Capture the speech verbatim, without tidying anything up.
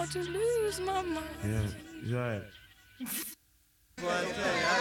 about to lose my mind. Yeah, já é. Pode ganhar.